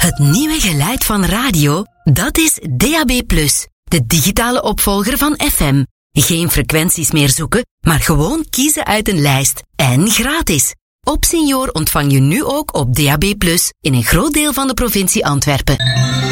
Het nieuwe geluid van radio, dat is DAB+, de digitale opvolger van FM. Geen frequenties meer zoeken, maar gewoon kiezen uit een lijst. En gratis. Op Senior ontvang je nu ook op DAB+ in een groot deel van de provincie Antwerpen.